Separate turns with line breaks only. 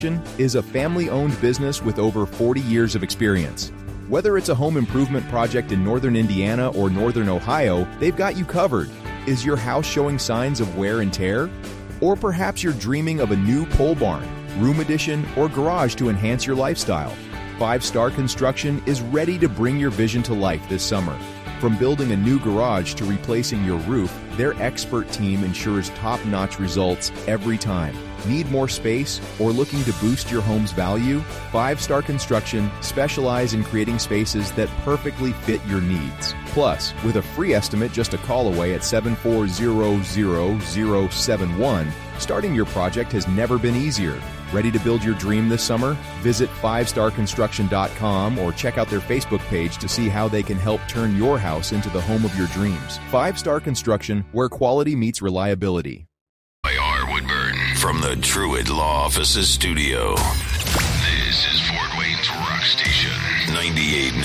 is a family-owned business with over 40 years of experience. Whether it's a home improvement project in northern Indiana or northern Ohio, they've got you covered. Is your house showing signs of wear and tear? Or perhaps you're dreaming of a new pole barn, room addition, or garage to enhance your lifestyle. 5 Star Construction is ready to bring your vision to life this summer. From building a new garage to replacing your roof, their expert team ensures top-notch results every time. Need more space or looking to boost your home's value? 5 Star Construction specialize in creating spaces that perfectly fit your needs. Plus, with a free estimate just a call away at 7400071, starting your project has never been easier. Ready to build your dream this summer? Visit 5starconstruction.com or check out their Facebook page to see how they can help turn your house into the home of your dreams. 5 Star Construction, where quality meets reliability.
R. Woodburn from the Truett Law Offices studio. This is Fort Wayne's Rock Station 98.